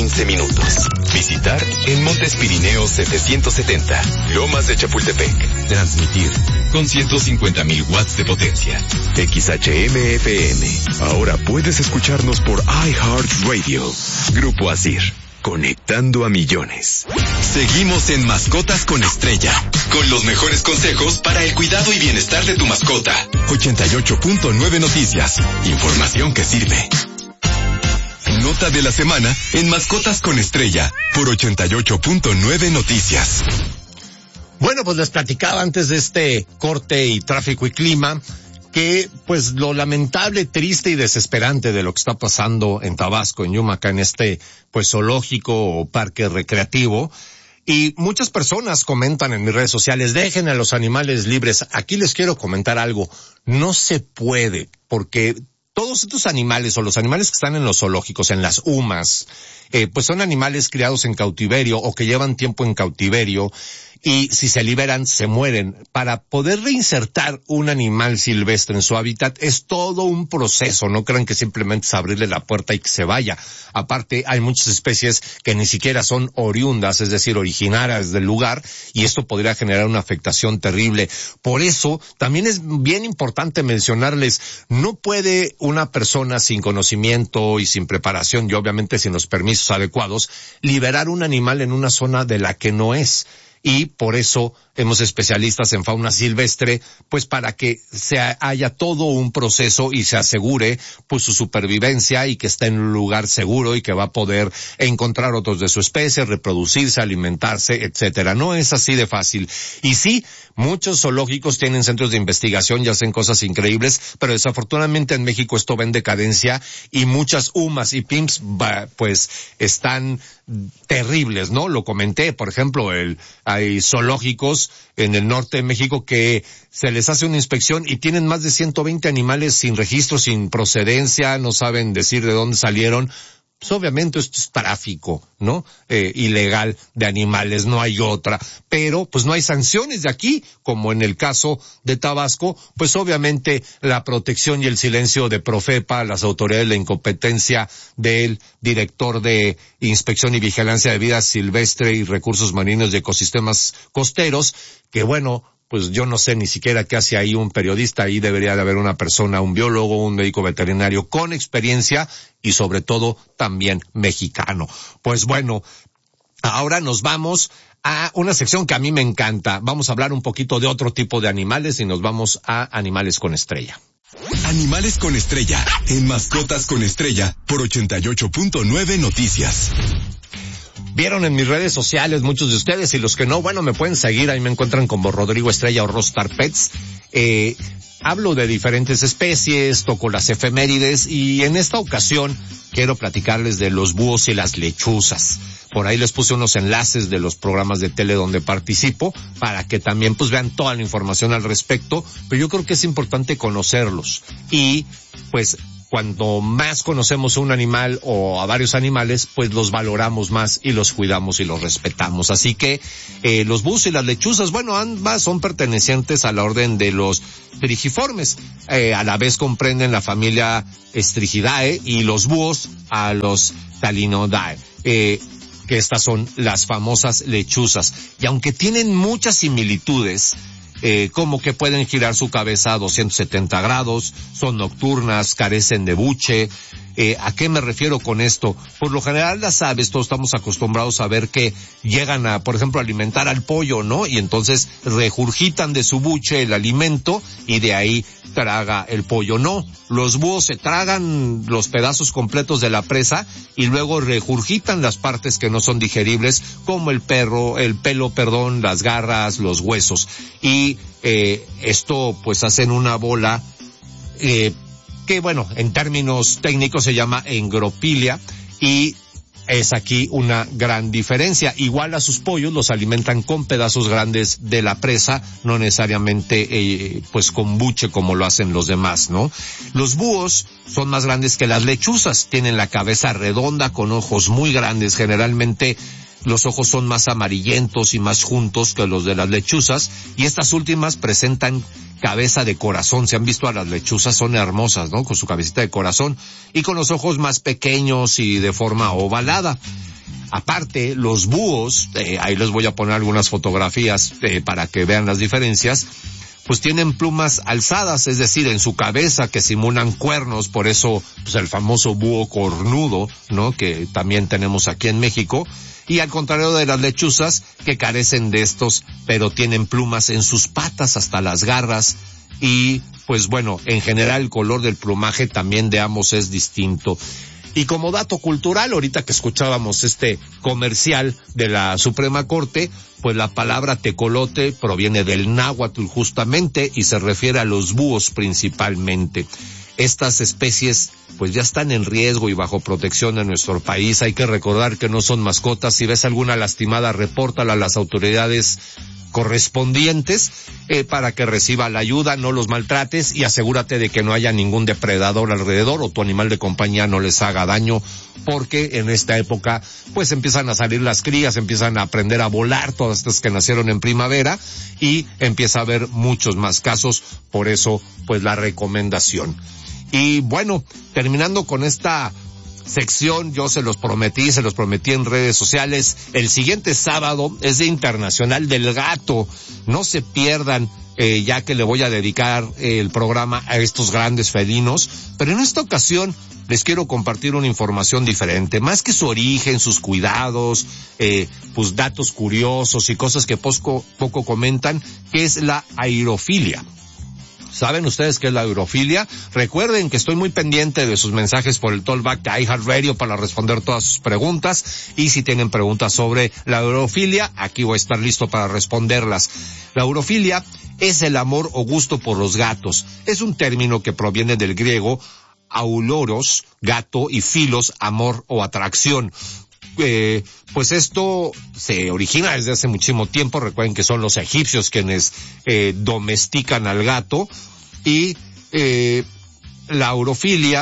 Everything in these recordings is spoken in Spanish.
15 minutos. Visitar en Montes Pirineos 770, Lomas de Chapultepec. Transmitir con 150,000 watts de potencia. XHM-FM. Ahora puedes escucharnos por iHeartRadio. Grupo Asir. Conectando a millones. Seguimos en Mascotas con Estrella, con los mejores consejos para el cuidado y bienestar de tu mascota. 88.9 Noticias. Información que sirve. Nota de la semana en Mascotas con Estrella por 88.9 Noticias. Bueno, pues les platicaba antes de este corte y tráfico y clima que pues lo lamentable, triste y desesperante de lo que está pasando en Tabasco, en Yumaca, en este pues zoológico o parque recreativo. Y muchas personas comentan en mis redes sociales, dejen a los animales libres. Aquí les quiero comentar algo, no se puede, porque todos estos animales o los animales que están en los zoológicos, en las UMAS, pues son animales criados en cautiverio o que llevan tiempo en cautiverio y si se liberan se mueren. Para poder reinsertar un animal silvestre en su hábitat es todo un proceso, no crean que simplemente es abrirle la puerta y que se vaya. Aparte hay muchas especies que ni siquiera son oriundas, es decir, originarias del lugar, y esto podría generar una afectación terrible. Por eso también es bien importante mencionarles, no puede una persona sin conocimiento y sin preparación y obviamente sin los permisos adecuados liberar un animal en una zona de la que no es. Y por eso hemos especialistas en fauna silvestre, pues para que haya todo un proceso y se asegure pues su supervivencia y que esté en un lugar seguro y que va a poder encontrar otros de su especie, reproducirse, alimentarse, etcétera. No es así de fácil. Y sí, muchos zoológicos tienen centros de investigación y hacen cosas increíbles, pero desafortunadamente en México esto va en decadencia y muchas UMAS y PIMS pues están terribles, ¿no? Lo comenté, por ejemplo, hay zoológicos en el norte de México que se les hace una inspección y tienen más de 120 animales sin registro, sin procedencia, no saben decir de dónde salieron. Pues obviamente esto es tráfico, ¿no? Ilegal de animales, no hay otra. Pero pues no hay sanciones de aquí, como en el caso de Tabasco, pues obviamente la protección y el silencio de Profepa, las autoridades, la incompetencia del director de Inspección y Vigilancia de Vida Silvestre y Recursos Marinos y Ecosistemas Costeros, que bueno, pues yo no sé ni siquiera qué hace ahí un periodista. Ahí debería de haber una persona, un biólogo, un médico veterinario con experiencia y sobre todo también mexicano. Pues bueno, ahora nos vamos a una sección que a mí me encanta. Vamos a hablar un poquito de otro tipo de animales y nos vamos a Animales con Estrella. Animales con Estrella, en Mascotas con Estrella, por 88.9 Noticias. Vieron en mis redes sociales muchos de ustedes y los que no, bueno, me pueden seguir, ahí me encuentran como Rodrigo Estrella o Rostar Pets. Hablo de diferentes especies, toco las efemérides y en esta ocasión quiero platicarles de los búhos y las lechuzas. Por ahí les puse unos enlaces de los programas de tele donde participo para que también pues vean toda la información al respecto, pero yo creo que es importante conocerlos y pues cuando más conocemos a un animal o a varios animales, pues los valoramos más y los cuidamos y los respetamos. Así que los búhos y las lechuzas, bueno, ambas son pertenecientes a la orden de los pirigiformes. A la vez comprenden la familia Strigidae y los búhos a los Thalinodae. Que estas son las famosas lechuzas. Y aunque tienen muchas similitudes, como que pueden girar su cabeza a 270 grados, son nocturnas, carecen de buche. ¿A qué me refiero con esto? Por lo general las aves, todos estamos acostumbrados a ver que llegan a, por ejemplo, alimentar al pollo, ¿no? Y entonces regurgitan de su buche el alimento y de ahí traga el pollo. No, los búhos se tragan los pedazos completos de la presa y luego regurgitan las partes que no son digeribles, como el pelo, las garras, los huesos. Y esto pues hacen una bola que bueno, en términos técnicos se llama engropilia y es aquí una gran diferencia. Igual a sus pollos los alimentan con pedazos grandes de la presa, no necesariamente pues con buche como lo hacen los demás, ¿no? Los búhos son más grandes que las lechuzas, tienen la cabeza redonda con ojos muy grandes, generalmente los ojos son más amarillentos y más juntos que los de las lechuzas y estas últimas presentan cabeza de corazón. Si han visto a las lechuzas, son hermosas, ¿no? Con su cabecita de corazón y con los ojos más pequeños y de forma ovalada. Aparte, los búhos, ahí les voy a poner algunas fotografías para que vean las diferencias, pues tienen plumas alzadas, es decir, en su cabeza que simulan cuernos, por eso pues el famoso búho cornudo, ¿no? Que también tenemos aquí en México, y al contrario de las lechuzas que carecen de estos, pero tienen plumas en sus patas hasta las garras, y pues bueno, en general el color del plumaje también de ambos es distinto. Y como dato cultural, ahorita que escuchábamos este comercial de la Suprema Corte, pues la palabra tecolote proviene del náhuatl justamente y se refiere a los búhos principalmente. Estas especies pues ya están en riesgo y bajo protección en nuestro país. Hay que recordar que no son mascotas. Si ves alguna lastimada, repórtala a las autoridades correspondientes para que reciba la ayuda, no los maltrates y asegúrate de que no haya ningún depredador alrededor o tu animal de compañía no les haga daño, porque en esta época pues empiezan a salir las crías, empiezan a aprender a volar, todas estas que nacieron en primavera, y empieza a haber muchos más casos, por eso pues la recomendación. Y bueno, terminando con esta sección, yo se los prometí en redes sociales, el siguiente sábado es Día Internacional del Gato, no se pierdan, ya que le voy a dedicar el programa a estos grandes felinos, pero en esta ocasión les quiero compartir una información diferente, más que su origen, sus cuidados, pues datos curiosos y cosas que poco comentan, que es la aerofilia. ¿Saben ustedes qué es la aerofilia? Recuerden que estoy muy pendiente de sus mensajes por el Talkback de iHeartRadio para responder todas sus preguntas, y si tienen preguntas sobre la aerofilia, aquí voy a estar listo para responderlas. La aerofilia es el amor o gusto por los gatos. Es un término que proviene del griego auloros, gato, y filos, amor o atracción. Pues esto se origina desde hace muchísimo tiempo. Recuerden que son los egipcios quienes domestican al gato, y la aurofilia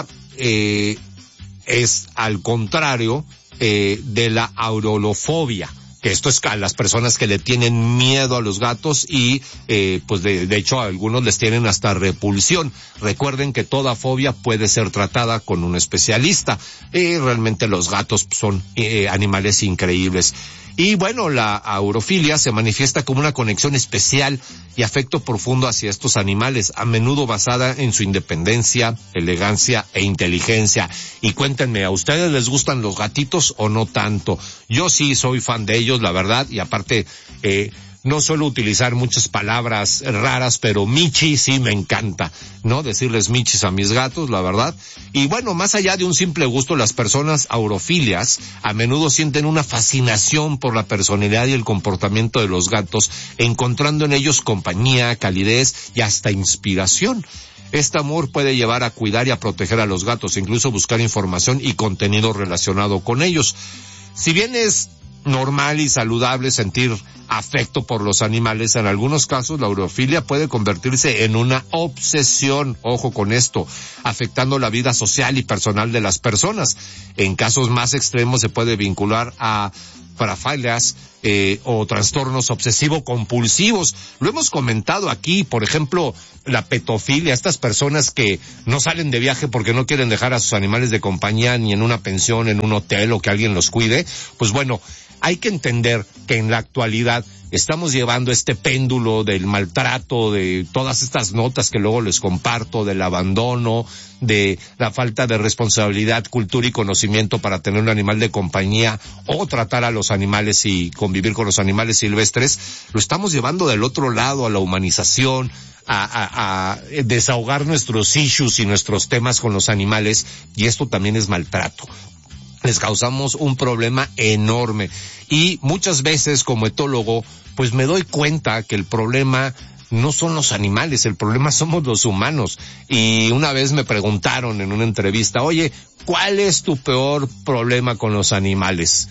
es al contrario de la aurolofobia, que esto es a las personas que le tienen miedo a los gatos y pues de hecho a algunos les tienen hasta repulsión. Recuerden que toda fobia puede ser tratada con un especialista. Realmente los gatos son animales increíbles. Y bueno, la aurofilia se manifiesta como una conexión especial y afecto profundo hacia estos animales, a menudo basada en su independencia, elegancia e inteligencia. Y cuéntenme, ¿a ustedes les gustan los gatitos o no tanto? Yo sí soy fan de ellos, la verdad, y aparte no suelo utilizar muchas palabras raras, pero Michi sí me encanta, ¿no? Decirles Michis a mis gatos, la verdad. Y bueno, más allá de un simple gusto, las personas aurofilias a menudo sienten una fascinación por la personalidad y el comportamiento de los gatos, encontrando en ellos compañía, calidez y hasta inspiración. Este amor puede llevar a cuidar y a proteger a los gatos, incluso buscar información y contenido relacionado con ellos. Si bien es normal y saludable sentir afecto por los animales, en algunos casos la aurofilia puede convertirse en una obsesión, ojo con esto, afectando la vida social y personal de las personas. En casos más extremos se puede vincular a parafilias o trastornos obsesivo-compulsivos. Lo hemos comentado aquí, por ejemplo, la petofilia, estas personas que no salen de viaje porque no quieren dejar a sus animales de compañía ni en una pensión, en un hotel o que alguien los cuide. Pues bueno, hay que entender que en la actualidad estamos llevando este péndulo del maltrato, de todas estas notas que luego les comparto, del abandono, de la falta de responsabilidad, cultura y conocimiento para tener un animal de compañía o tratar a los animales y convivir con los animales silvestres. Lo estamos llevando del otro lado, a la humanización, a desahogar nuestros issues y nuestros temas con los animales, y esto también es maltrato. Les causamos un problema enorme, y muchas veces como etólogo pues me doy cuenta que el problema no son los animales, el problema somos los humanos. Y una vez me preguntaron en una entrevista, oye, ¿cuál es tu peor problema con los animales?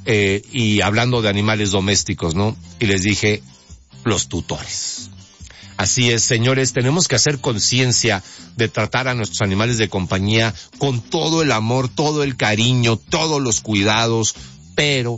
Y hablando de animales domésticos, ¿no? Y les dije, los tutores. Así es, señores, tenemos que hacer conciencia de tratar a nuestros animales de compañía con todo el amor, todo el cariño, todos los cuidados, pero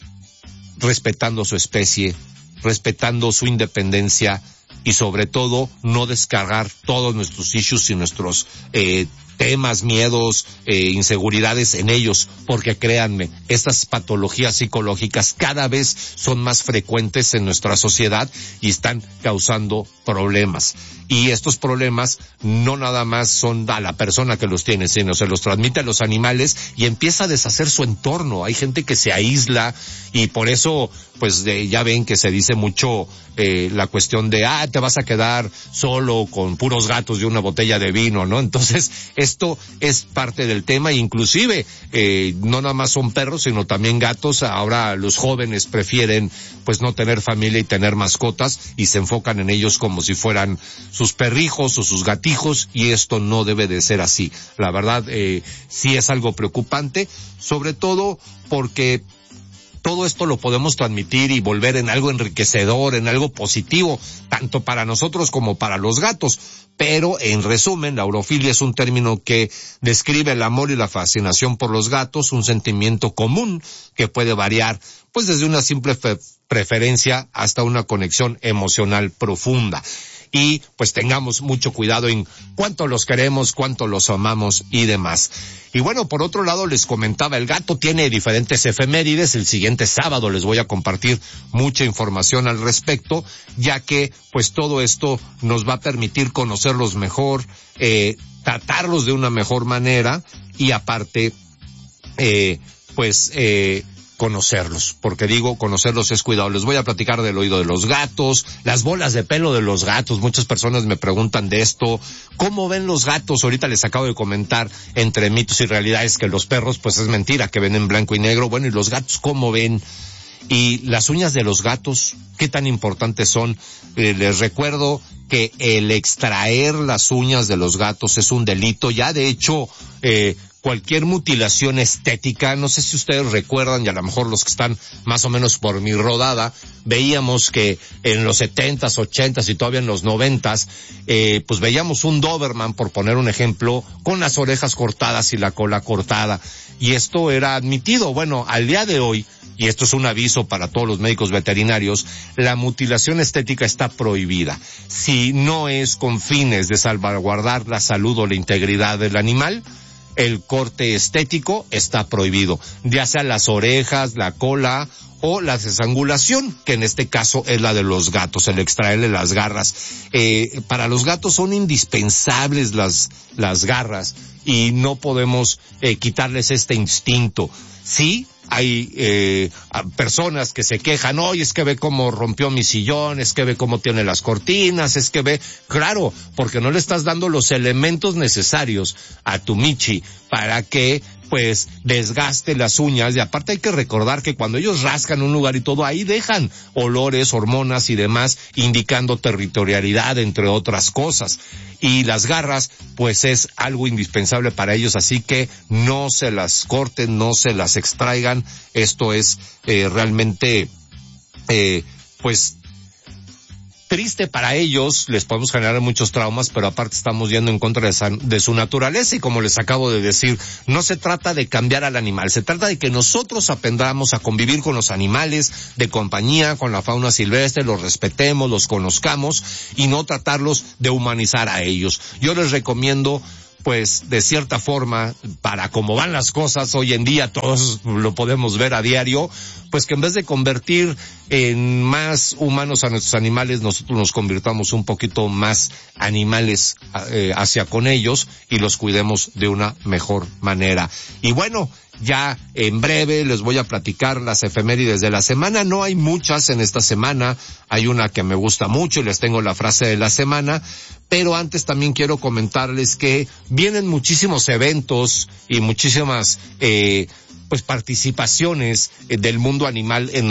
respetando su especie, respetando su independencia y sobre todo no descargar todos nuestros issues y nuestros temas, miedos, inseguridades en ellos, porque créanme, estas patologías psicológicas cada vez son más frecuentes en nuestra sociedad y están causando problemas. Y estos problemas no nada más son a la persona que los tiene, sino se los transmite a los animales y empieza a deshacer su entorno. Hay gente que se aísla y por eso, pues ya ven que se dice mucho la cuestión de, te vas a quedar solo con puros gatos y una botella de vino, ¿no? Entonces, esto es parte del tema, inclusive, no nada más son perros, sino también gatos. Ahora los jóvenes prefieren, pues, no tener familia y tener mascotas y se enfocan en ellos como si fueran sus perrijos o sus gatijos, y esto no debe de ser así. La verdad, sí es algo preocupante, sobre todo porque todo esto lo podemos transmitir y volver en algo enriquecedor, en algo positivo, tanto para nosotros como para los gatos. Pero, en resumen, la aurofilia es un término que describe el amor y la fascinación por los gatos, un sentimiento común que puede variar, pues desde una simple preferencia hasta una conexión emocional profunda. Y pues tengamos mucho cuidado en cuánto los queremos, cuánto los amamos y demás. Y bueno, por otro lado les comentaba, el gato tiene diferentes efemérides. El siguiente sábado les voy a compartir mucha información al respecto, ya que pues todo esto nos va a permitir conocerlos mejor, tratarlos de una mejor manera y aparte, conocerlos, porque digo, conocerlos es cuidado. Les voy a platicar del oído de los gatos, las bolas de pelo de los gatos. Muchas personas me preguntan de esto. ¿Cómo ven los gatos? Ahorita les acabo de comentar, entre mitos y realidades, que los perros, pues es mentira, que ven en blanco y negro. Bueno, ¿y los gatos cómo ven? Y las uñas de los gatos, ¿qué tan importantes son? Les recuerdo que el extraer las uñas de los gatos es un delito. Ya de hecho, cualquier mutilación estética, no sé si ustedes recuerdan, y a lo mejor los que están más o menos por mi rodada, veíamos que en los 70s, 80s y todavía en los 90s, pues veíamos un Doberman, por poner un ejemplo, con las orejas cortadas y la cola cortada, y esto era admitido. Bueno, al día de hoy, y esto es un aviso para todos los médicos veterinarios, la mutilación estética está prohibida. Si no es con fines de salvaguardar la salud o la integridad del animal, el corte estético está prohibido, ya sea las orejas, la cola o la desangulación, que en este caso es la de los gatos, el extraerle las garras. Para los gatos son indispensables las garras y no podemos quitarles este instinto. Sí, hay personas que se quejan, oye, es que ve cómo rompió mi sillón, es que ve cómo tiene las cortinas, es que ve, claro, porque no le estás dando los elementos necesarios a tu Michi para que pues desgaste las uñas. Y aparte hay que recordar que cuando ellos rascan un lugar y todo, ahí dejan olores, hormonas y demás, indicando territorialidad, entre otras cosas. Y las garras, pues es algo indispensable para ellos, así que no se las corten, no se las extraigan. Esto es realmente, pues, triste para ellos. Les podemos generar muchos traumas, pero aparte estamos yendo en contra de su naturaleza. Y como les acabo de decir, no se trata de cambiar al animal, se trata de que nosotros aprendamos a convivir con los animales de compañía, con la fauna silvestre, los respetemos, los conozcamos y no tratarlos de humanizar a ellos. Yo les recomiendo, pues, de cierta forma, para cómo van las cosas hoy en día, todos lo podemos ver a diario, pues que en vez de convertir en más humanos a nuestros animales, nosotros nos convirtamos un poquito más animales hacia con ellos y los cuidemos de una mejor manera. Y bueno, ya en breve les voy a platicar las efemérides de la semana. No hay muchas en esta semana, hay una que me gusta mucho y les tengo la frase de la semana, pero antes también quiero comentarles que vienen muchísimos eventos y muchísimas pues participaciones del mundo animal en